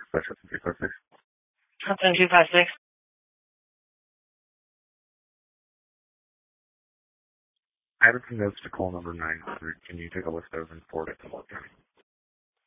/7256. Hudson 256. I have some notes to call number 900. Can you take a list of and forward it to Morgan?